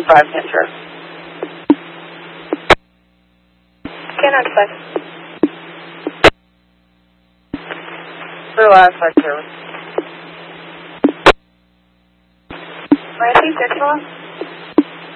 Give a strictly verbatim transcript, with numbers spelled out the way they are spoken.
five, enter. ten ninety-five. Blue last five, zero. Nancy, Central.